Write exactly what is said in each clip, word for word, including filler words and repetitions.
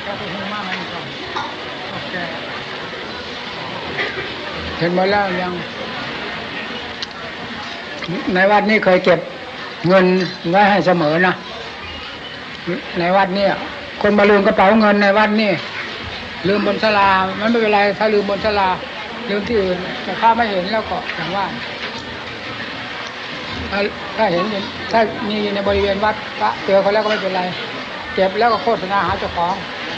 แกไปหูมากไหมก่อนแกเห็นมาแล้วยังในวัดนี้เคยเก็บเงินไว้ให้เสมอนะในวัดนี่คนมาลืมกระเป๋าเงินในวัดนี่ลืมบนศาลามันไม่เป็นไรถ้าลืมบนศาลาลืมที่อื่นแต่ข้าไม่เห็นแล้วก็อย่างว่าถ้าถ้าเห็นถ้ามีในบริเวณวัดก็เจอเขาแล้วก็ไม่เป็นไรเก็บแล้วก็โฆษณาหาเจ้าของ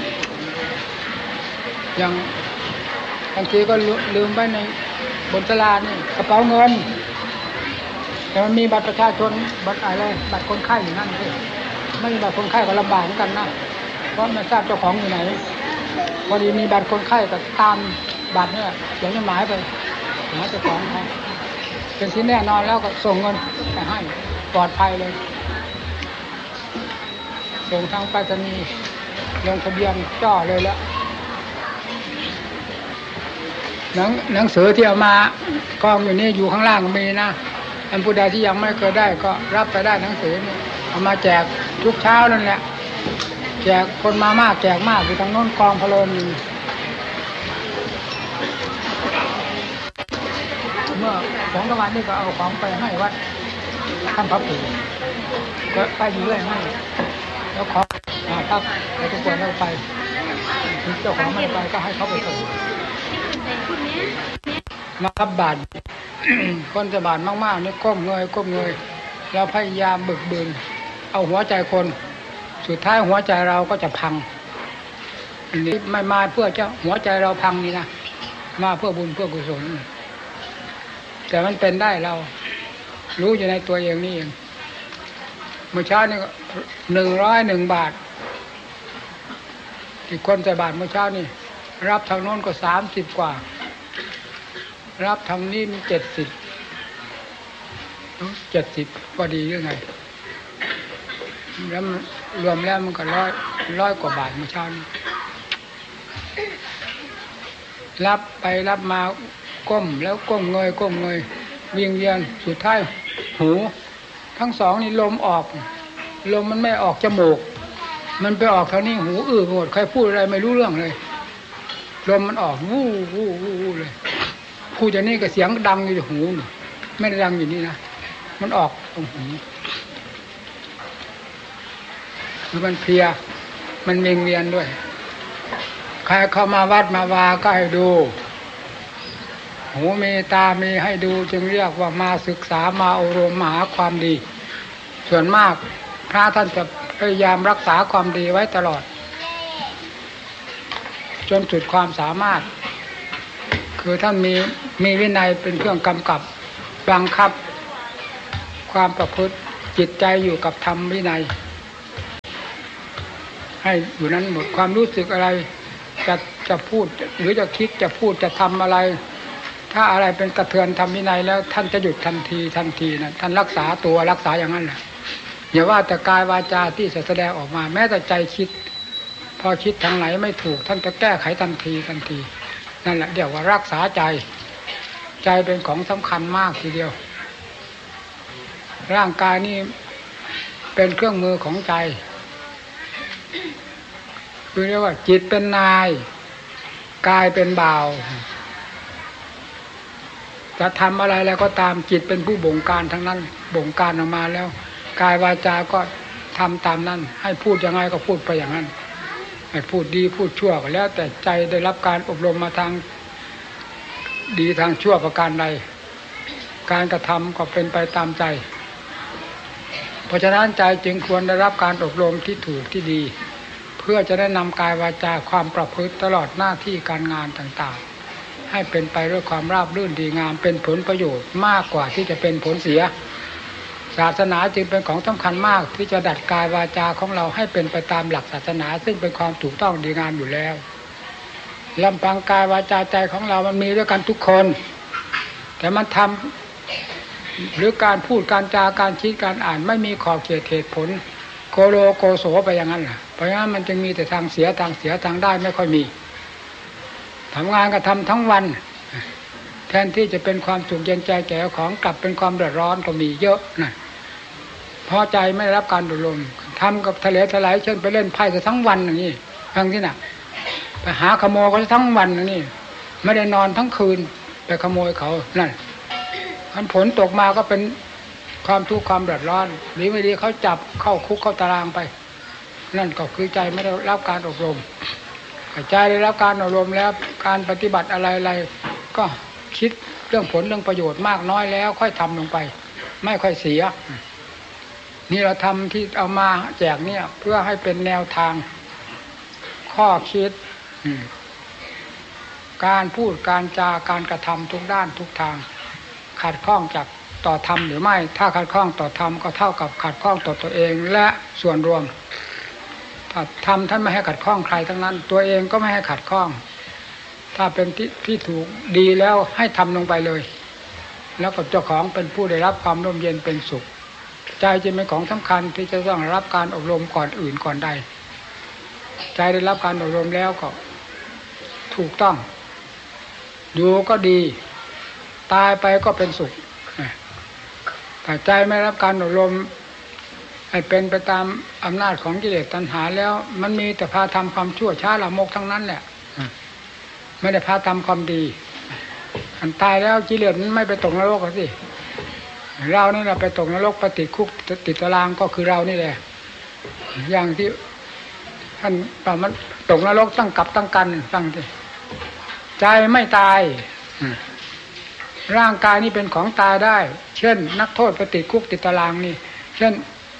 อย่างบางทีก็ลืมไว้ในบนศาลานี่กระเป๋าเงินแต่มันมีบัตรประชาชนบัตรอะไรบัตรคนไข้อยู่นั่นสิไม่มีบัตรคนไข้ก็ลำบากเหมือนกันนะเพราะไม่ทราบเจ้าของอยู่ไหนพอดีมีบัตรคนไข้ก็ตามบัตรเนี่ยเขียนจดหมายไปหาเจ้าของเขาเป็นที่แน่นอนแล้วก็ส่งเงินไปให้ปลอดภัยเลยส่งทางไปรษณีย์ลงทะเบียนจ่อเลยแล้วหนังหนังสือที่เอามากองอยู่นี่อยู่ข้างล่างมีนะอันผู้ใดที่ยังไม่เคยได้ก็รับไปได้หนังสือนี่เอามาแจกทุกเช้านั่นแหละแจกคนมามากแจกมากอยู่ทางโน้นกองพะโล้นเมื่อของตะวันนี่ก็เอาของไปให้วัดท่านพระปู่ก็ไปอยู่เรื่อยให้แล้วขอมาพักไปทุกคนแล้วไปเจ้าของไม่ไปก็ให้เขาไปส่งมารับบาตรคนจะบาตรมากๆนี่ก้มเงยก้มเงยเราพยายามบึกบืนเอาหัวใจคนสุดท้ายหัวใจเราก็จะพังอันนี้ไม่มาเพื่อจะหัวใจเราพังนี่นะมาเพื่อบุญเพื่อกุศลแต่มันเป็นได้เรารู้อยู่ในตัวเองนี่เองเมื่อเช้านี่หนึ่งร้อยหนึ่งบาทอีกคนใส่บาทเมื่อเช้านี่รับทางโน้นก็สามสิบกว่ารับทางนี้มีเจ็ดสิบเจ็ดสิบพอดีหรือไงแล้วรวมแล้วมันก็ร้อยร้อยกว่าบาทเมื่อเช้านี้รับไปรับมาก้มแล้วก้มเงยก้มเงยเวียงเวียนสุดท้ายหูทั้งสองนี่ลมออกลมมันไม่ออกจมูกมันไปออกทางนี้หูอื้อหมดใครพูดอะไรไม่รู้เรื่องเลยลมมันออกวู้วู้วู้วู้เลยพูดอย่างนี้ก็เสียงดังอยู่หูไม่ได้ดังอยู่นี่นะมันออกตรงหูมันเพลียมันเวียงเวียนด้วยใครเข้ามาวัดมาวาก็ให้ดูหูมีตามีให้ดูจึงเรียกว่ามาศึกษามาอบรมมาหาความดีส่วนมากพระท่านจะพยายามรักษาความดีไว้ตลอดจนสุดความสามารถคือท่านมีมีวินัยเป็นเครื่องกำกับบังคับความประพฤติจิตใจอยู่กับธรรมวินัยให้อยู่นั้นหมดความรู้สึกอะไรจะจะพูดหรือจะคิดจะพูดจะทำอะไรถ้าอะไรเป็นกระเทือนธรรมวินัยแล้วท่านจะหยุดทันทีทันทีนะท่านรักษาตัวรักษาอย่างนั้นแหละอย่าว่าแต่กายวาจาที่จะแสดงออกมาแม้แต่ใจคิดพอคิดทางไหนไม่ถูกท่านจะแก้ไขทันทีทันทีนั่นแหละเรียกว่ารักษาใจใจเป็นของสำคัญมากทีเดียวร่างกายนี่เป็นเครื่องมือของใจคือเรียกว่าจิตเป็นนายกายเป็นบ่าวจะทำอะไรแล้วก็ตามจิตเป็นผู้บงการทั้งนั้นบงการออกมาแล้วกายวาจาก็ทำตามนั้นให้พูดยังไงก็พูดไปอย่างนั้นให้พูดดีพูดชั่วก็แล้วแต่ใจได้รับการอบรมมาทางดีทางชั่วประการใดการกระทำก็เป็นไปตามใจเพราะฉะนั้นใจจึงควรได้รับการอบรมที่ถูกที่ดีเพื่อจะได้นำกายวาจาความประพฤติตลอดหน้าที่การงานต่างๆให้เป็นไปด้วยความราบรื่นดีงามเป็นผลประโยชน์มากกว่าที่จะเป็นผลเสียศาสนาจึงเป็นของสำคัญมากที่จะดัดกายวาจาของเราให้เป็นไปตามหลักศาสนาซึ่งเป็นความถูกต้องดีงามอยู่แล้วลำพังกายวาจาใจของเรามันมีด้วยกันทุกคนแต่มันทำหรือการพูดการจาการคิดการอ่านไม่มีขอบเขตเหตุผลโกโลโกโสไปอย่างนั้นแหละเพราะงั้นมันจึงมีแต่ทางเสียทางเสียทางได้ไม่ค่อยมีทำงานก็ทำทั้งวันแทนที่จะเป็นความสุขเย็นใจแก่ของกลับเป็นความเดือดร้อนก็มีเยอะนะพอใจไม่ได้รับการอบรมทำกับทะเลทลายเช่นไปเล่นไพ่ทั้งวันอย่างนี้ฟังที่น่ะไปหาขโมยเขาทั้งวันนี่ไม่ได้นอนทั้งคืนไปขโมยเขานั่นคันผลตกมาก็เป็นความทุกข์ความเดือดร้อนหรือไม่ดีเขาจับเข้าคุกเข้าตารางไปนั่นก็คือใจไม่ได้รับการอบรมใจได้รับการอบรมแล้วการปฏิบัติอะไรๆก็คิดเรื่องผลเรื่องประโยชน์มากน้อยแล้วค่อยทำลงไปไม่ค่อยเสียนี่เราทำที่เอามาแจกเนี่ยเพื่อให้เป็นแนวทางข้อคิดการพูดการจาการกระทำทุกด้านทุกทางขัดข้องจากต่อธรรมหรือไม่ถ้าขัดข้องต่อธรรมก็เท่ากับขัดข้องต่อตัวเองและส่วนรวมถ้าธรรมท่านไม่ให้ขัดข้องใครทั้งนั้นตัวเองก็ไม่ให้ขัดข้องถ้าเป็นที่ที่ถูกดีแล้วให้ทำลงไปเลยแล้วก็เจ้าของเป็นผู้ได้รับความร่มเย็นเป็นสุขใจจะเป็นของสำคัญที่จะต้องรับการอบรมก่อนอื่นก่อนใดใจได้รับการอบรมแล้วก็ถูกต้องอยู่ก็ดีตายไปก็เป็นสุขแต่ใจไม่รับการอบรมให้เป็นไปตามอำนาจของกิเลสตัณหาแล้วมันมีแต่พาทำความชั่วช้าละโมกทั้งนั้นแหละไม่ได้พาทำความดีอันตายแล้วกิเลสมันไม่ไปตกนรกสิเรานี่แหละไปตกนรกไปติดคุกติดตารางก็คือเรานี่แหละอย่างที่ท่านป่ามันตกนรกตั้งกับตั้งกันตั้งที่ใจไม่ตายร่างกายนี่เป็นของตายได้เช่นนักโทษไปติดคุกติดตารางนี่เช่น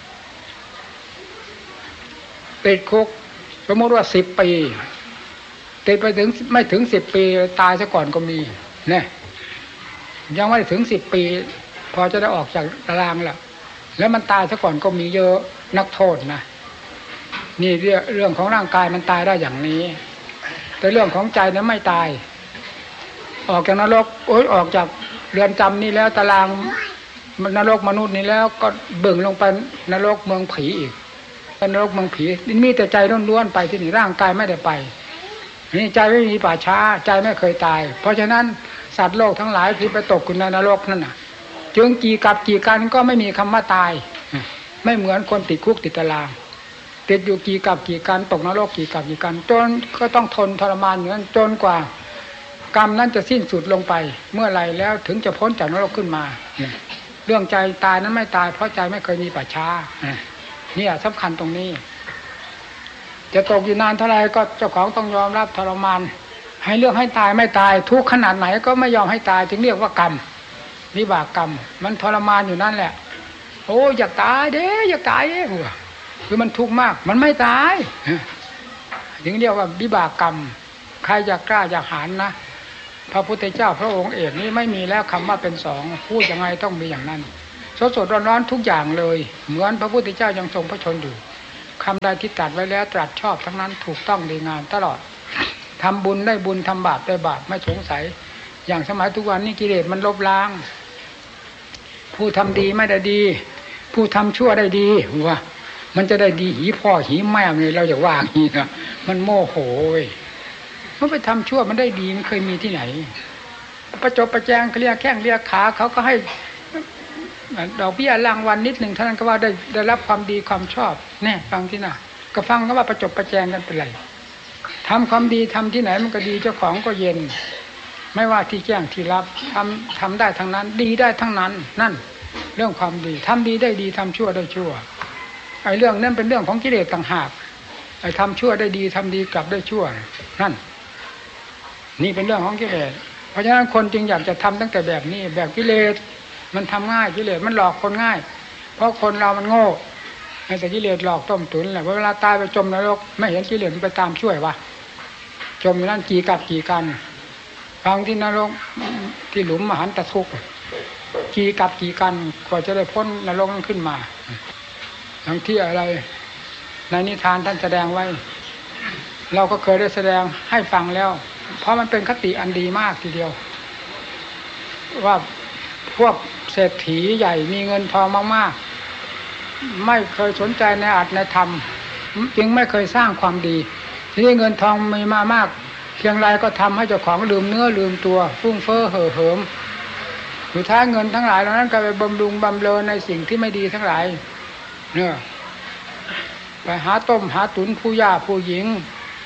ติดคุกสมมติว่าสิบปีติดไปถึงไม่ถึงสิบปีตายซะก่อนก็มีเนี่ยยังไม่ถึงสิบปีพอจะได้ออกจากตารางแล้วแล้วมันตายซะก่อนก็มีเยอะนักโทษนะนี่เรื่องเรื่องของร่างกายมันตายได้อย่างนี้แต่เรื่องของใจนั้นไม่ตายออกจากนรกโอ๊ยออกจากเรือนจำนี่แล้วตารางนรกมนุษย์นี่แล้วก็เบิ่งลงไปนรกเมืองผีอีกเป็นนรกเมืองผีมีแต่ใจล้วนๆไปที่นี่ร่างกายไม่ได้ไปนี่ใจไม่มีป่าช้าใจไม่เคยตายเพราะฉะนั้นสัตว์โลกทั้งหลายที่ไปตกอยู่ในนรกนั่นน่ะจึงกี่กับกี่กันก็ไม่มีคำว่าตายไม่เหมือนคนติดคุกติดตารางติดอยู่กี่กับกี่กันตกนรกกี่กับกี่กันจนก็ต้องทนทรมานอยู่นั้นจนกว่ากรรมนั้นจะสิ้นสุดลงไปเมื่อไรแล้วถึงจะพ้นจากนรกขึ้นมาเรื่องใจตายนั้นไม่ตายเพราะใจไม่เคยมีป่าช้าเนี่ยสำคัญตรงนี้จะตกอยู่นานเท่าไรก็เจ้าของต้องยอมรับทรมานให้เรื่องให้ตายไม่ตายทุกขนาดไหนก็ไม่ยอมให้ตายจึงเรียกว่ากรรมวิบากกรรมมันทรมานอยู่นั่นแหละโอ้อยากตายเด้อยากตายเด้คือมันทุกข์มากมันไม่ตายถึงเรียกว่าวิบากกรรมใครอยากกล้าอยากหาญนะพระพุทธเจ้าพระองค์เอกนี้ไม่มีแล้วคำว่าเป็นสองพูดยังไงต้องมีอย่างนั้นสดสดร้อนๆทุกอย่างเลยเหมือนพระพุทธเจ้ายังทรงพระชนอยู่คำใดที่ตรัสไว้แล้วตรัสชอบทั้งนั้นถูกต้องดีงามตลอดทำบุญได้บุญทำบาปได้บาปไม่สงสัยอย่างสมัยทุกวันนี้กิเลสมันลบล้างผู้ทำดีไม่ได้ดีผู้ทำชั่วได้ดีว่ามันจะได้ดีหีพ่อหีแม่เลยเราจะว่างี้นะมันโมโหมันไปทำชั่วมันได้ดีมันเคยมีที่ไหนประจบประแจงเรียกแข้งเรียกขาเขาก็ให้ดอกเบี้ยรางวัลนิดหนึ่งเท่านั้นก็ว่าได้ได้รับความดีความชอบแน่ฟังที่น่ะก็ฟังก็ว่าประจบประแจงกันเป็นไรทำความดีทำที่ไหนมันก็ดีเจ้าของก็เย็นไม่ว่าที่แจ้งที่รับทำทำได้ทั้งนั้นดีได้ทั้งนั้นนั่นเรื่องความดีทำดีได้ดีทำชั่วได้ชั่วไอ้เรื่องนั้นเป็นเรื่องของกิเลสต่างหากไอ้ทำชั่วได้ดีทำดีกลับได้ชั่วนั่นนี่เป็นเรื่องของกิเลสเพราะฉะนั้นคนจึงอยากจะทำตั้งแต่แบบนี้แบบกิเลสมันทำง่ายกิเลสมันหลอกคนง่ายเพราะคนเรามันโง่แต่กิเลสหลอกต้มตุ๋นแหละเวลาตายไปจมนรกไม่เห็นกิเลสมันไปตามช่วยวะจมอยู่นั่นกี่กับกี่กันฟังที่นรกที่หลุมมหันตทุกข์กี่กับกี่กันกว่าจะได้พ้นนรกนั้นขึ้นมาทั้งที่อะไรในนิทานท่านแสดงไว้เราก็เคยได้แสดงให้ฟังแล้วเพราะมันเป็นคติอันดีมากทีเดียวว่าพวกเศรษฐีใหญ่มีเงินทองมากๆไม่เคยสนใจในอัตในธรรมจึงไม่เคยสร้างความดีทีนี้เงินทองมีมามากเพียงไรก็ทำให้เจ้าของลืมเนื้อลืมตัวฟุ้งเฟ้อเห่อเหิมสุดท้ายเงินทั้งหลายเหล่านั้นก็ไปบำรุงบำเรอในสิ่งที่ไม่ดีทั้งหลายเนี่ยไปหาต้มหาตุนผู้ย่าผู้หญิง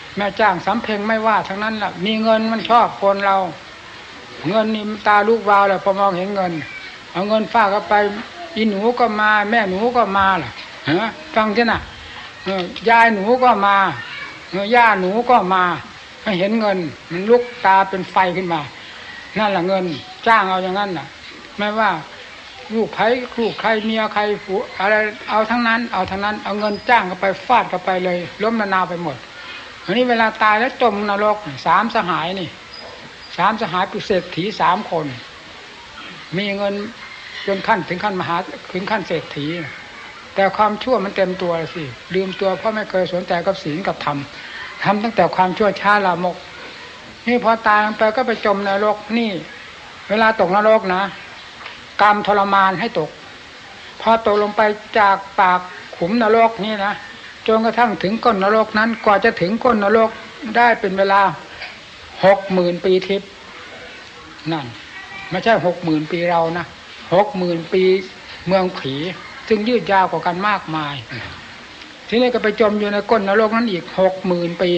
แม่จ้างสำเพ็งไม่ว่าทั้งนั้นแหละมีเงินมันชอบคนเราเงินนี่ตาลูกวาวแหละพอมองเห็นเงินเอาเงินฝากเข้าไปอีหนูก็มาแม่หนูก็มาล่ะฮะฟังสินะยายหนูก็มาย่าหนูก็มาให้เห็นเงินมันลุกตาเป็นไฟขึ้นมานั่นแหละเงินจ้างเอาอย่างนั้นน่ะไม่ว่าลูกใครลูกใครเมียใครผัวอะไรเอาทั้งนั้นเอาทั้งนั้นเอาเงินจ้างเข้าไปฟาดเข้าไปเลยล้มละนาวไปหมดอันนี้เวลาตายแล้วจมนรกสามสหายนี่สามสหายเป็นเศรษฐีสามคนมีเงินจนขั้นถึงขั้นมหาถึงขั้นเศรษฐีแต่ความชั่วมันเต็มตัวสิลืมตัวเพราะไม่เคยสนใจกับศีลกับธรรมทำตั้งแต่ความชั่วช้าลามกนี่พอตายไปก็ไปจมนรกนี่เวลาตกนรกนะกรรมทรมานให้ตกพอตกลงไปจากปากขุมนรกนี่นะจนกระทั่งถึงก้นนรกนั้นกว่าจะถึงก้นนรกได้เป็นเวลาหกหมื่นปีทิพย์นั่นไม่ใช่หกหมื่นปีเรานะหกหมื่นปีเมืองผีซึ่งยืดยาวกว่ากันมากมายทีนี้ก็ไปจมอยู่ในก้นนรกนั้นอีกหกหมื่นปี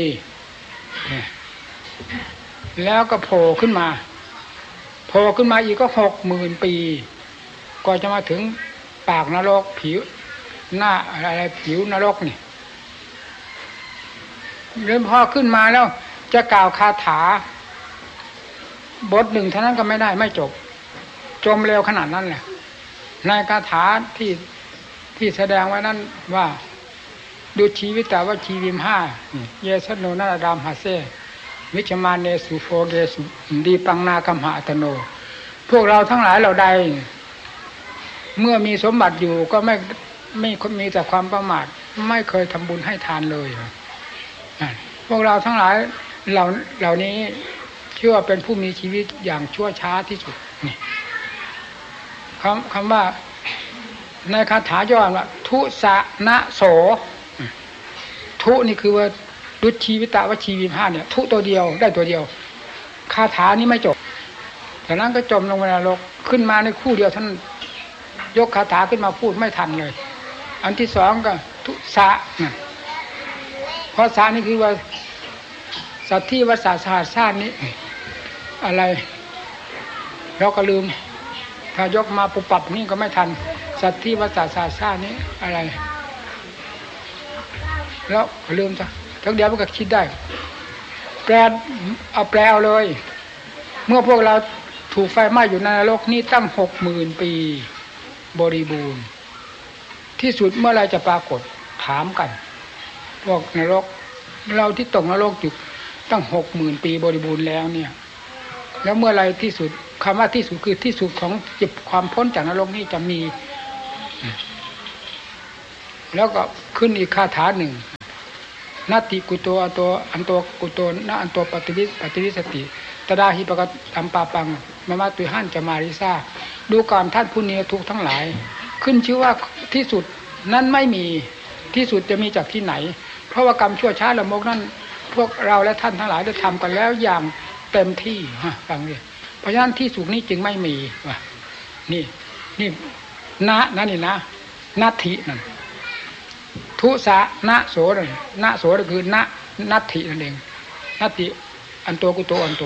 แล้วก็โผล่ขึ้นมาโผล่ขึ้นมาอีกก็หกหมื่นปีก็จะมาถึงปากนรกผิวหน้าอะไรผิวนรกนี่เริ่มพอขึ้นมาแล้วจะกล่าวคาถาบทหนึ่งเท่านั้นก็ไม่ได้ไม่จบจมเร็วขนาดนั้นแหละในคาถาที่ที่แสดงไว้นั้นว่าดูชีวิตแต่ว่าชีวิมห้าเยสโนนาดามฮาเซวิชมาเนสุโฟเกสุดีปังนาคัมหาตโนพวกเราทั้งหลายเราใดเมื่อมีสมบัติอยู่ก็ไม่ไม่มีแต่ความประมาทไม่เคยทำบุญให้ทานเลยพวกเราทั้งหลายเหล่าเหล่านี้เชื่อว่าเป็นผู้มีชีวิตอย่างชั่วช้าที่สุดนี่คำคำว่าในคาถาย่อว่าทุสะนะโสทุนี่คือว่าดุจชีวิตะวชีวิมห้าเนี่ยทุตัวเดียวได้ตัวเดียวคาถานี้ไม่จบจากนั้นก็จมลงในนรกขึ้นมาในคู่เดียวท่านยกคาถาขึ้นมาพูดไม่ทันเลยอันที่สองก็ทุสะเพราะสะนี่คือว่าสัตว์ที่วัฏสาสาชาตินี้อะไรเราก็ลืมถ้ายกมาปุบปับนี่ก็ไม่ทันสัตว์ที่วัฏสาสาชาตินี้อะไรแล้วลืมจ้ะทั้งเดียวมันก็คิดได้แปลเอาแปลเอาเลยเมื่อพวกเราถูกไฟไหม้อยู่ในนรกนี่ตั้งหกหมื่นปีบริบูรณ์ที่สุดเมื่อไรจะปรากฏถามกันพวกนรกเราที่ตกนรกอยู่ตั้งหกหมื่นปีบริบูรณ์แล้วเนี่ยแล้วเมื่อไรที่สุดคำว่าที่สุดคือที่สุดของจิตความพ้นจากนรกนี่จะมีแล้วก็ขึ้นอีกคาถาหนึ่งนาติกุโตอันโตอันโตกุโตนะอันโตปฏิวิปฏิวิสติตดาหิปกตัมปาปังมะมะตุหันจะมาริซาดูก่อนท่านผู้นี้ทุกทั้งหลายขึ้นชื่อว่าที่สุดนั้นไม่มีที่สุดจะมีจากที่ไหนเพราะว่ากรรมชั่วช้าละมกนั้นพวกเราและท่านทั้งหลายได้ทำกันแล้วอย่างเต็มที่ฮะฟังดิเพราะฉะนั้นที่สุดนี้จึงไม่มีว่ะนี่นี่นะนั่นนี่นะนัตถินั่นทุสะนะโสนั่นนะโสก็คือนะนัตถินั่นเองนัตถิอันโตกุโตอันโต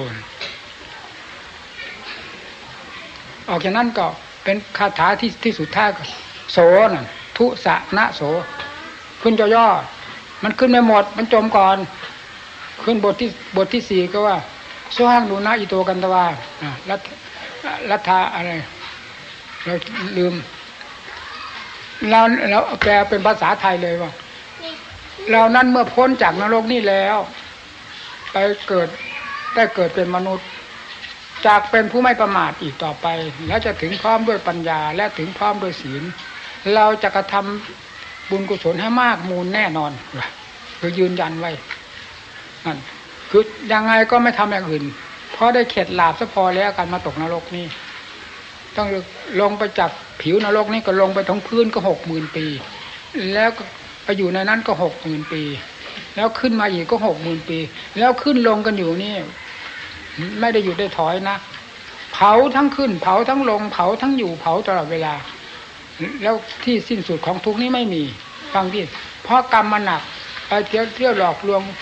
ออกจากนั้นก็เป็นคาถาที่ที่สุดท้ายก็โสนั่นทุสะนะโสขึ้นย่อๆมันขึ้นไม่หมดมันจมก่อนขึ้นบทที่บทที่สี่ก็ว่าโสหังดูนะอิโตกันตวารัตรัตถาอะไรเราลืมเราเราแปลเป็นภาษาไทยเลยว่าเรานั้นเมื่อพ้นจากนรกนี่แล้วไปเกิดได้เกิดเป็นมนุษย์จากเป็นผู้ไม่ประมาทอีกต่อไปแล้วจะถึงพร้อมด้วยปัญญาและถึงพร้อมด้วยศีลเราจะกระทำบุญกุศลให้มากมูลแน่นอนคือยืนยันไว้นั่นคือยังไงก็ไม่ทำอย่างอื่นเพราะได้เข็ดหลาบซะพอแล้วการมาตกนรกนี่ต้องลงไปจากผิวนรกนี่ก็ลงไปทั้งพื้นก็หกหมื่นปีแล้วก็ไปอยู่ในนั้นก็หกหมื่นปีแล้วขึ้นมาอีกก็หกหมื่นปีแล้วขึ้นลงกันอยู่นี่ไม่ได้หยุดได้ถอยนะเผาทั้งขึ้นเผาทั้งลงเผาทั้งอยู่เผาตลอดเวลาแล้วที่สิ้นสุดของทุกนี้ไม่มีฟังดิเพราะกรรมมันหนักไปเที่ยวเที่ยวหลอกลวง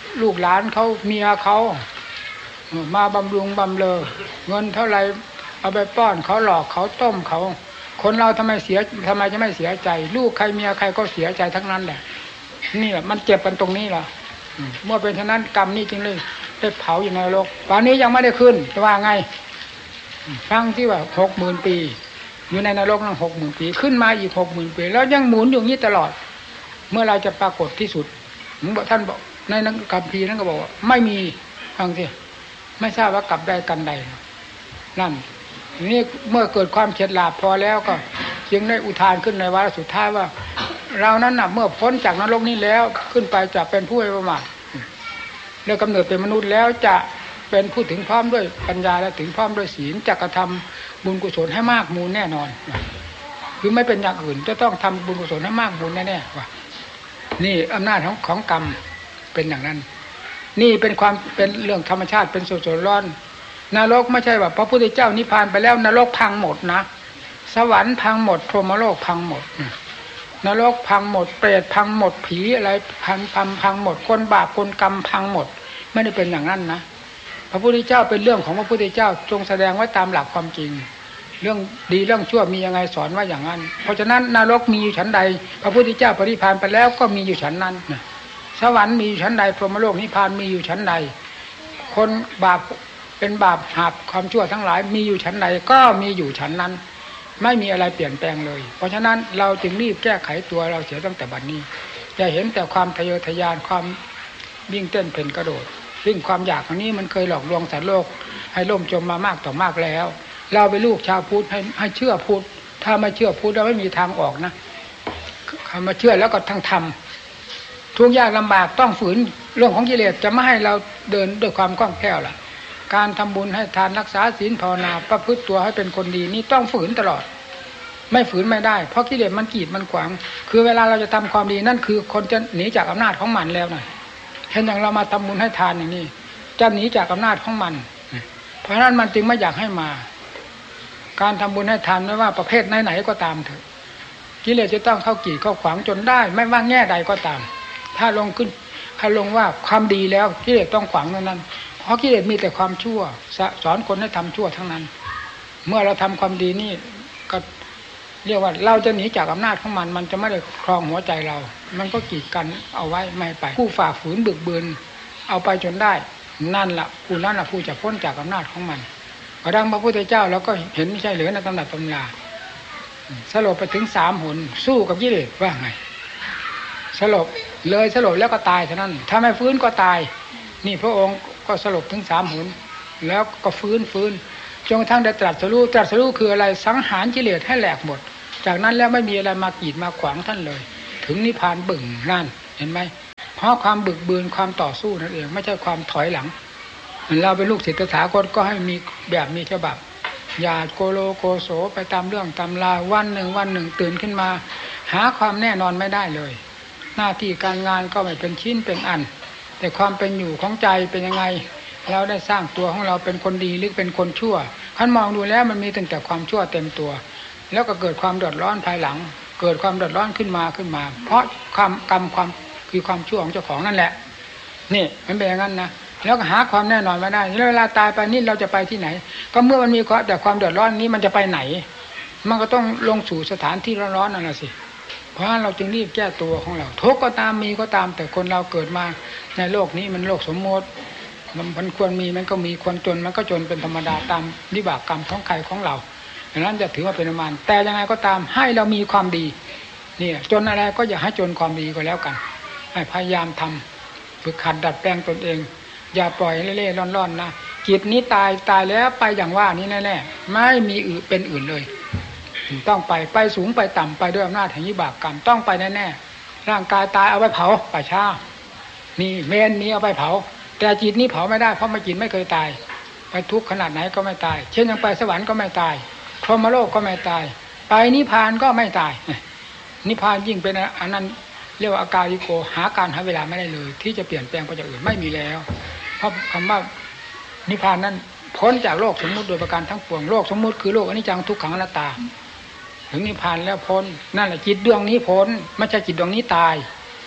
ลูกหลานเขาเมียเขามาบำรุงบำเรอเงินเท่าไรเอาไปป้อนเขาหลอกเขาต้มเขาคนเราทำไมเสียทำไมจะไม่เสียใจลูกใครเมียใครก็เสียใจทั้งนั้นแหละนี่แหละมันเจ็บกันตรงนี้ล่ะเมื่อเป็นฉะนั้นกรรมนี่จึงเลยได้เผาอยู่ในนรกป่านนี้ยังไม่ได้ขึ้นจะว่าไงฟังที่ว่าหกหมื่นปีอยู่ในนรกนั่งหกหมื่นปีขึ้นมาอีกหกหมื่นปีแล้วยังหมุนอยู่นี้ตลอดเมื่อเราจะปรากฏที่สุดท่านบอกในนักกัมพีนั้นก็บอกว่าไม่มีฟังสิไม่ทราบว่ากลับได้กันใดนั่นนี่เมื่อเกิดความเฉลียวฉลาดพอแล้วก็จึงได้อุทานขึ้นในวาระสุดท้ายว่าเรานั้นน่ะเมื่อพ้นจากนรกนี้แล้วขึ้นไปจะเป็นผู้ไม่ประมาทแล้วกำเนิดเป็นมนุษย์แล้วจะเป็นผู้ถึงพร้อมด้วยปัญญาและถึงพร้อมด้วยศีลจะกระทำบุญกุศลให้มากมูลแน่นอนคือไม่เป็นอย่างอื่นจะต้องทำบุญกุศลให้มากมูลแน่ๆว่านี่อำนาจของของกรรมเป็นอย่างนั้นนี่เป็นความเป็นเรื่องธรรมชาติเป็นโสดร้อนนรกไม่ใช่ว่าพระพุทธเจ้านิพพานไปแล้วนรกพังหมดนะสวรรค์พังหมดพรหมโลกพังหมดนรกพังหมดเปรตพังหมดผีอะไรพังพังพังหมดคนบาปคนกรรมพังหมดไม่ได้เป็นอย่างนั้นนะพระพุทธเจ้าเป็นเรื่องของพระพุทธเจ้าทรงแสดงไว้ตามหลักความจริงเรื่องดีเรื่องชั่วมียังไงสอนว่าอย่างนั้นเพราะฉะนั้นนรกมีอยู่ชั้นใดพระพุทธเจ้าปรินิพพานไปแล้วก็มีอยู่ชั้นนั้นสวรรค์มีอยู่ชั้นใดพรหมโลกนิพพานมีอยู่ชั้นใดคนบาปเป็นบาปหาบความชั่วทั้งหลายมีอยู่ชั้นใดก็มีอยู่ชั้นนั้นไม่มีอะไรเปลี่ยนแปลงเลยเพราะฉะนั้นเราจึงรีบแก้ไขตัวเราเสียตั้งแต่บัดนี้อย่าเห็นแต่ความทะเยอทะยานความวิ่งเต้นเพ่นกระโดดซึ่งความอยากอันนี้มันเคยหลอกลวงสัตว์โลกให้ล่มจมมามากต่อมากแล้วเราเป็นลูกชาวพุทธให้ให้เชื่อพุทธถ้าไม่เชื่อพุทธเราไม่มีทางออกนะคำมาเชื่อแล้วก็ทั้งทำทุกยากลำบากต้องฝืนเรื่องของกิเลสจะไม่ให้เราเดินด้วยความคล่องแคล่วล่ะการทำบุญให้ทานรักษาศีลภาวนาประพฤติตัวให้เป็นคนดีนี่ต้องฝืนตลอดไม่ฝืนไม่ได้เพราะกิเลสมันกีดมันขวางคือเวลาเราจะทำความดีนั่นคือคนจะหนีจากอำนาจของมันแล้วนะเช่นอย่างเรามาทำบุญให้ทานอย่างนี้จะหนีจากอำนาจของมันเพราะฉะนั้นมันจึงไม่อยากให้มาการทำบุญให้ทานไม่ว่าประเภทไหนๆก็ตามเถอะกิเลสจะต้องเข้ากีดเข้าขวางจนได้ไม่ว่าแง่ใดก็ตามถ้าลงขึ้นถ้าลงว่าความดีแล้วกิเลสต้องขวางนั้นเพราะกิเลสมีแต่ความชั่วสอนคนให้ทำชั่วทั้งนั้นเมื่อเราทำความดีนี่ก็เรียกว่าเราจะหนีจากอำนาจของมันมันจะไม่ได้ครองหัวใจเรามันก็กีดกันเอาไว้ไม่ไปผู้ฝ่าฝืนบึกบืนเอาไปจนได้นั่นละผู้นั้นละผู้จะพ้นจากอำนาจของมันกระดังพระพุทธเจ้าเราก็เห็นไม่ใช่เหลือในตำหนักตำราสลบไปถึงสามหนสู้กับกิเลสว่าไงสลบเลยสลบแล้วก็ตายเท่านั้นถ้าไม่ฟื้นก็ตายนี่พระองค์ก็สลบถึงสามหนแล้วก็ฟื้นฟื้นจนกระทั่งได้ตรัสรู้ตรัสรู้คืออะไรสังหารกิเลสให้แหลกหมดจากนั้นแล้วไม่มีอะไรมากีดมาขวางท่านเลยถึงนิพพานบึ่งนั่นเห็นไหมเพราะความบึกบืนความต่อสู้นั่นเองไม่ใช่ความถอยหลังเราเป็นลูกศิษย์ตถาคตก็ให้มีแบบมีฉบับอย่าโกโลโกโสไปตามเรื่องตามราววันหนึ่งวันหนึ่งตื่นขึ้นมาหาความแน่นอนไม่ได้เลยหน้าที่การงานก็ไม่เป็นชิ้นเป็นอันแต่ความเป็นอยู่ของใจเป็นยังไงเราได้สร้างตัวของเราเป็นคนดีหรือเป็นคนชั่วท่านมองดูแล้วมันมีตั้งแต่ความชั่วเต็มตัวแล้วก็เกิดความเดือดร้อนภายหลังเกิดความเดือดร้อนขึ้นมาขึ้นมาเพราะความกรรมความคือความชั่วของเจ้าของนั่นแหละนี่มันเป็นอย่างนั้นนะแล้วก็หาความแน่นอนไม่ได้แล้วเวลาตายไปนี่เราจะไปที่ไหนก็เมื่อมันมีแต่ความเดือดร้อนนี้มันจะไปไหนมันก็ต้องลงสู่สถานที่ร้อนๆนั่นแหละสิเพราะฉะนั้นเราจึงรีบแก้ตัวของเราทุกข์ก็ตามมีก็ตามแต่คนเราเกิดมาในโลกนี้มันโลกสมมติมันควรมีมันก็มีควรจนมันก็จนเป็นธรรมดาตามวิบากกรรมของใครของเราดังนั้นจะถือว่าเป็นประมาณแต่ยังไงก็ตามให้เรามีความดีนี่จนอะไรก็อย่าให้จนความดีก็แล้วกันให้พยายามทำฝึกขัดดัดแปลงตนเองอย่าปล่อยเล่ๆร่อนๆนะจิตนี้ตายตายแล้วไปอย่างว่านี้แน่ๆไม่มีอื่นเป็นอื่นเลยต้องไปไปสูงไปต่ำไปด้วยอำนาจแห่งวิบากกรรมต้องไปแน่ๆร่างกายตายเอาไปเผาป่าช้านี่เมนนี้เอาไปเผาแต่จิตนี้เผาไม่ได้เพราะมันจิตไม่เคยตายไปทุกข์ขนาดไหนก็ไม่ตายเช่นยังไปสวรรค์ก็ไม่ตายพรหมโลกก็ไม่ตายไปนิพพานก็ไม่ตายนิพพานยิ่งเป็นอันนั้นเรียกว่าอากาลิโกหาการหาเวลาไม่ได้เลยที่จะเปลี่ยนแปลงไปจากอื่นไม่มีแล้วเพราะคำว่านิพพานนั้นพ้นจากโลกสมมุติโดยประการทั้งปวงโลกสมมุติคือโลกอนิจจังทุกขังอนัตตาถึงนิพพานแล้วพ้นนั่นแหละจิตดวงนี้พ้นไม่ใช่จิตดวงนี้ตาย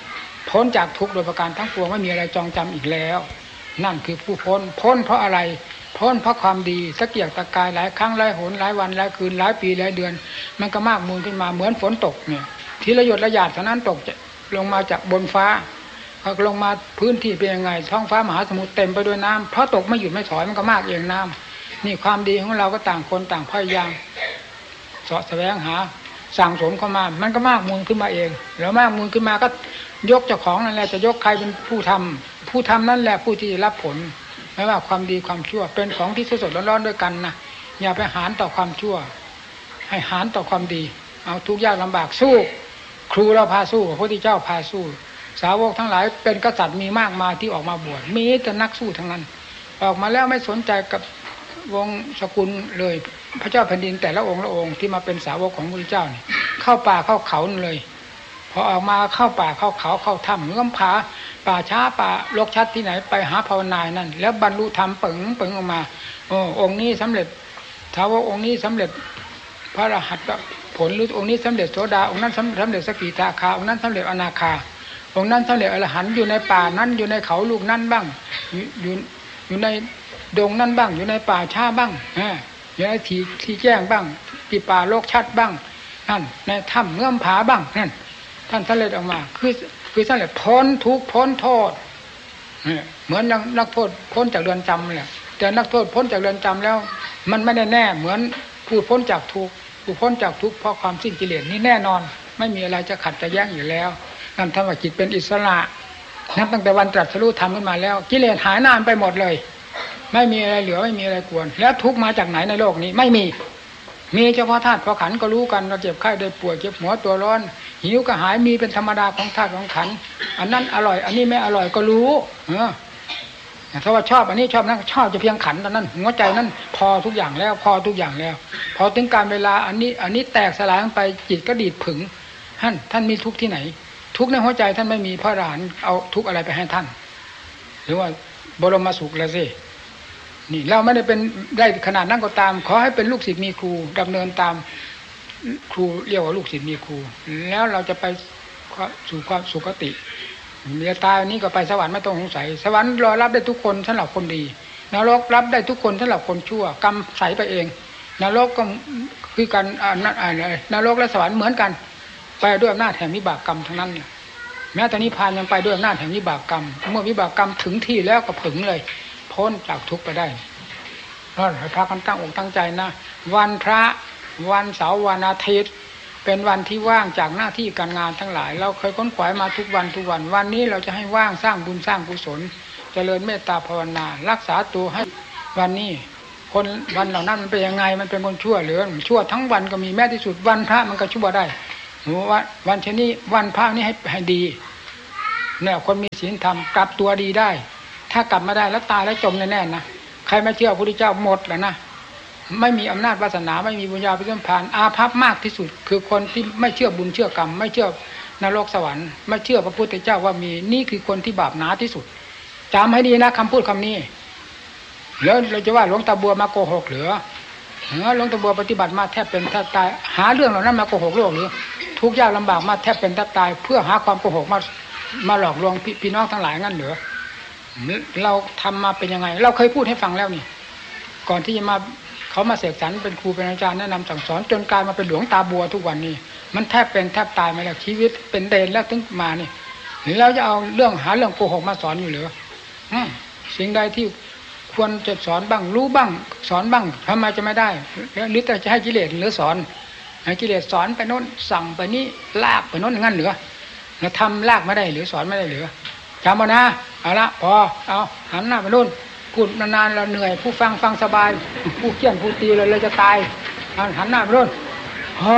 พ้นจากทุกข์โดยประการทั้งปวงไม่มีอะไรจองจำอีกแล้วนั่นคือผู้พ้นพ้นเพราะอะไรพ้นเพราะความดีตะเกียกตะกายหลายครั้งหลายหนหลายวันหลายคืนหลายปีหลายเดือนมันก็มากมูลขึ้นมาเหมือนฝนตกเนี่ยทีละหยดละหยาดเท่านั้นตกลงมาจากบนฟ้าพอลงมาพื้นที่เป็นยังไงท้องฟ้ามหาสมุทรเต็มไปด้วยน้ำเพราะตกไม่หยุดไม่ถอยมันก็มากเองน้ำนี่ความดีของเราก็ต่างคนต่างพยายามเสาะแสวงหาสั่งสมเข้ามามันก็มากมูลขึ้นมาเองแล้วมากมูลขึ้นมาก็ยกเจ้าของนั่นแหละจะยกใครเป็นผู้ทำผู้ทำนั่นแหละผู้ที่รับผลไม่ว่าความดีความชั่วเป็นของที่สดๆร้อนๆด้วยกันนะอย่าไปหารต่อความชั่วให้หารต่อความดีเอาทุกยากลำบากสู้ครูเราพาสู้พระพุทธเจ้าพาสู้สาวกทั้งหลายเป็นกษัตริย์มีมากมายที่ออกมาบวชมีแต่นักสู้ทั้งนั้นออกมาแล้วไม่สนใจกับวงสกุลเลยพระเจ้าแผ่นดินแต่ละองค์ละองค์ที่มาเป็นสาวกของพระพุทธเจ้านี่เข้าป่าเข้าเขาเลยพอออกมาเข้าป่าเข้าเขาเข้าถ้ำเงื่อมผาป่าช้าป่าลกชัดที่ไหนไปหาภาวนานั่นแล้วบรรลุธรรมปึ๋งปึ๋งออกมาโอ้องค์นี้สำเร็จท้าวองค์นี้สำเร็จพระอรหันตผลหรือองค์นี้สำเร็จโสดาองค์นั้นสำเร็จสกิทาคาองค์นั้นสำเร็จอนาคาองค์นั้นสำเร็จอรหันต์อยู่ในป่านั้นอยู่ในเขาลูกนั้นบ้างอยู่อยู่ในดงนั้นบ้างอยู่ในป่าช้าบ้างอยู่ในที่ที่แจ้งบ้างที่ป่าโลกชัดบ้างนั่นในถ้ำเงื่อมผาบ้างนั่นท่านสำเร็จออกมาคือคือสำเร็จพ้นทุกข์พ้นโทษเหมือนนักโทษพ้นจากเรือนจำแหละแต่นักโทษพ้นจากเรือนจำแล้วมันไม่ได้แน่เหมือนผู้พ้นจากทุกข์ผู้พ้นจากทุกข์เพราะความสิ้นกิเลสนี่แน่นอนไม่มีอะไรจะขัดจะแย้งอยู่แล้วนั่นทำให้จิตเป็นอิสระนับตั้งแต่วันตรัสรู้ธรรมขึ้นมาแล้วกิเลสหายหน้าไปหมดเลยไม่มีอะไรเหลือไม่มีอะไรกวนแล้วทุกข์มาจากไหนในโลกนี้ไม่มีมีเฉพาะธาตุพอขันก็รู้กันเราเจ็บไข้ได้ป่วยเจ็บหัวตัวร้อนหิวก็หายมีเป็นธรรมดาของธาตุของขันอันนั้นอร่อยอันนี้ไม่อร่อยก็รู้เออถ้าว่าชอบอันนี้ชอบนั้นชอบจะเพียงขันตอนนั้นหัวใจนั้นพอทุกอย่างแล้วพอทุกอย่างแล้วพอถึงการเวลาอันนี้อันนี้แตกสลายไปจิตก็ดีดผึ่งท่านท่านมีทุกข์ที่ไหนทุกข์ในหัวใจท่านไม่มีพระอรหันต์เอาทุกข์อะไรไปให้ท่านหรือว่าบรมสุขแล้วสินี่เราไม่ได้เป็นได้ขนาดนั้นก็ตามขอให้เป็นลูกศิษย์มีครูดำเนินตามครูเรียกว่าลูกศิษย์มีครูแล้วเราจะไปสู่ความสุคติเมียตายนี้ก็ไปสวรรค์ไม่ต้องสงสัยสวรรค์รอรับได้ทุกคนสำหรับคนดีนรกรับได้ทุกคนสำหรับคนชั่วกรรมใส่ไปเองนรกก็คือการนรกและสวรรค์เหมือนกันไปด้วยอำนาจแห่งวิบากกรรมทั้งนั้นเนี่ยแม้แต่นิพพานยังไปด้วยอำนาจแห่งวิบากกรรมเมื่อวิบากกรรมถึงที่แล้วก็ผึ่งเลยพ้นจากทุกข์ไปได้นั่นให้พากันตั้งอกตั้งใจนะวันพระวันเสาร์วันอาทิตย์เป็นวันที่ว่างจากหน้าที่การงานทั้งหลายเราเคยค้นขวายมาทุกวันทุกวันวันนี้เราจะให้ว่างสร้างบุญสร้างกุศลเจริญเมตตาภาวนารักษาตัวให้วันนี้คนวันเหล่านั้นมันเป็นยังไงมันเป็นคนชั่วหรือชั่วทั้งวันก็มีแม้ที่สุดวันพระมันก็ชั่วได้วันวันเช่นนี้วันพระนี้ให้ให้ดีเนี่ยคนมีศีลธรรมกลับตัวดีได้ถ้ากลับมาได้แล้วตายแล้วจมแน่ๆนะใครไม่เชื่อพระพุทธเจ้าหมดแล้วนะไม่มีอำนาจวาสนาไม่มีบุญญาภิสัมพันธ์อาภัพมากที่สุดคือคนที่ไม่เชื่อบุญเชื่อกรรมไม่เชื่อนรกสวรรค์ไม่เชื่อพระพุทธเจ้าว่ามีนี่คือคนที่บาปหนาที่สุดจำให้ดีนะคำพูดคำนี้แล้วเราจะว่าหลวงตาบัวมาโกหกหรือหลวงตาบัวปฏิบัติมาแทบเป็นแทบตายหาเรื่องเหล่านั้นมาโกหกโลกหรือทุกข์ยากลำบากมาแทบเป็นแทบตายเพื่อหาความโกหกมามาหลอกลวงพี่น้องทั้งหลายงั้นเหรอเราทำมาเป็นยังไงเราเคยพูดให้ฟังแล้วนี่ก่อนที่จะมาเขามาเสกสรรเป็นครูเป็นอาจารย์แนะนำสั่งสอนจนกลายมาเป็นหลวงตาบัวทุกวันนี้มันแทบเป็นแทบตายมาแล้วชีวิตเป็นเดนแล้วถึงมานี่หรือเราจะเอาเรื่องหาเรื่องโกหกมาสอนอยู่หรือสิ่งใดที่ควรจะสอนบ้างรู้บ้างสอนบ้างทำไมจะไม่ได้หรือแต่จะให้กิเลสหรือสอนให้กิเลสสอนไปโน้นสั่งไปนี่ลากไปโน้นงั้นหรือแล้วทำลากไม่ได้หรือสอนไม่ได้หรือจำเอานะเอาละพอเอาหันหน้าไปโน่นพูดนานๆเราเหนื่อยผู้ฟังฟังสบายผู้เขี่ยนผู้ตีเลยเราจะตายหันหน้าไปโน่นฮ่อ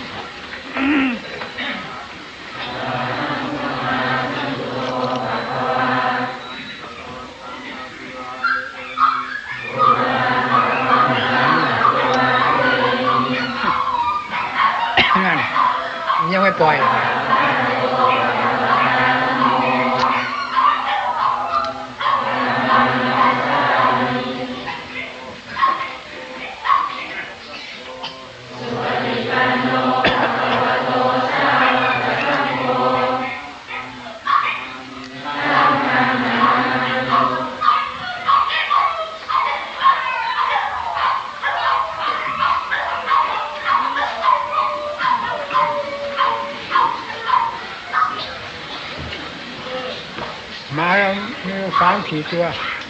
ยังไม่ปล่อยมาแล้วมีสามสี่ตัว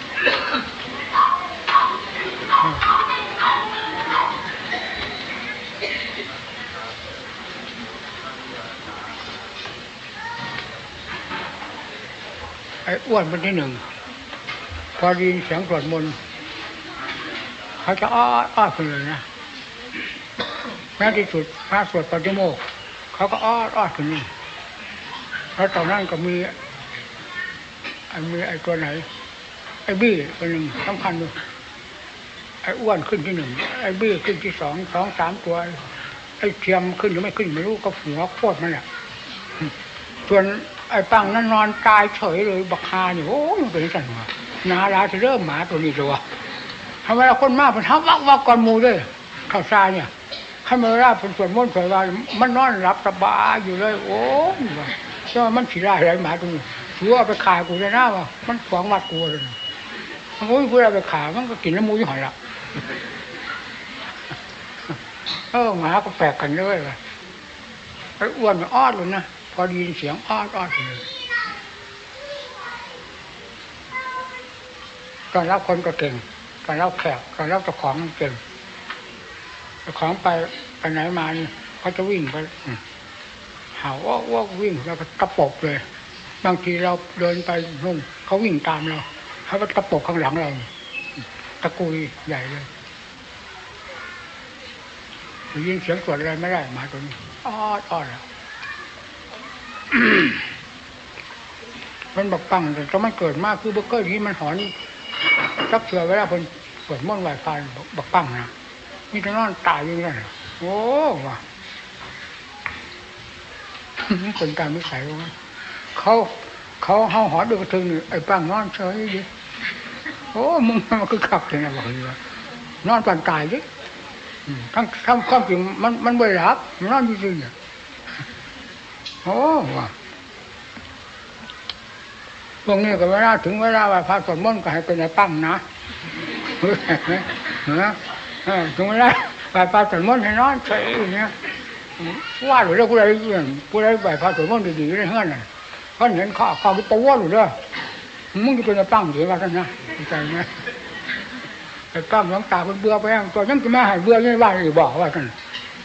ไอ้อ้วนเป็นที่หนึ่งพอดีเสียงสวดมนต์เขาจะอ้ออ้อขึ้นเลยนะแม้ที่สุดพระสวดปฏิโมกข์เขาก็อ้ออ้อขึ้นนี่แล้วตอนนั้นก็มีไอ้มีไอ้ตัวไหนไอ้บี้ตัวหนึ่งสำคัญด้วยไอ้อ้วนขึ้นที่หนึ่งไอ้บี้ขึ้นที่สองสองสามตัวไอ้เทียมขึ้นหรือไม่ขึ้นไม่รู้ก็หัวโคตรมันแหละส่วนไอ้ปังนั้นนอนตายเฉยเลยบักคาเนี่ยโอ้ยมันเป็นสันหัวนาลาจะเริ่มหมาตัวนี้ตัวทำไมเราคนมากเป็นทับวักวักก่อนมูด้วยข้าวซาเนี่ยให้เมื่อราเป็นส่วนม้วนส่วนวายมันนอนหลับสบายอยู่เลยโอ้ยใช่ไหมมันฉี่ได้อะไรหมาตัวนี้ถือเอาไปขายกูได้หน้าว่ามันขวางวัดกูเลยมันก็พูดเอาไปขายมันก็กินน้ำมูยี่ห้อละเออหมาก็แปลกกันด้วยว่ะไอ้อ้วนมันอ้อดเลยนะพอดีเสียงอ้อดอ้อดเลยตอนรับคนก็เก่งตอนรับแขกตอนรับเจ้าของเก่งเจ้าของไปไปไหนมานี่เขาจะวิ่งไปเห่าอ้ออ้อวิ่งแล้วก็กระปบเลยบางทีเราเดินไปนู่นเขาวิ่งตามเราเขาก็กระปบข้างหลังเราตะกุยใหญ่เลยยินเสียงสวดอะไรไม่ได้หมาตัวนี้อ้ออ้อแล้วมันบักปังแต่ต้องมันเกิดมากคือเบอร์เกอร์ที่มันหอนซักเสือเวลาคนเปิดม่อนไหวไฟบักปังนะมีแต่นอนตายอยู่นั่นโอ้ว่ะคนตามนิสัยว่าเขาเขาเฮาหอดดูกระทึงไอ้ปังนอนเฉยดิโอ้มึงมันคือขับเลยนะบอกเลยว่านอนปันตายดิทั้งทั้งความจริงมันมันไม่หลับมันนอนจริงๆเนี่ยโอ้ว่ะพวกนี้ก็เวลาถึงเวลาว่าพระสวดมนต์ก็ให้เป็นไอ้ปังนะนะถึงเวลาว่าพระสวดมนต์ให้นอนเฉยอย่างเงี้ยว่าหรือเราผู้ใดเรื่องผู้ใดไหวพระสวดมนต์ดีๆได้เฮือนน่ะเพราะเห็นข้อข้อที่ตัวหรือเด้อมึงจะเป็นไอ้ปังหรือว่าท่านนะใจไหมไอ้ปังหลังตาเป็นเบื่อไปยังตัวยังจะมาให้เบื่อยังว่าหรือบอกว่าท่าน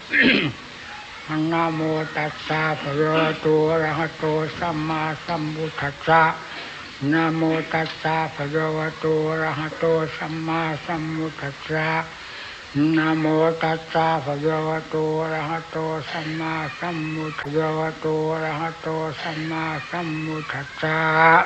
นะโมตัสสะภะคะวะโตอะระหะโตสัมมาสัมพุทธัสสะนะโมตัสสะภะคะวะโตอะระหะโตสัมมาสัมพุทธัสสะนะโมตัสสะภะคะวะโตอะระหะโตสัมมาสัมพุทธัสสะภะคะวะโตอะระหะโตสัมมาสัมพุทธัสสะ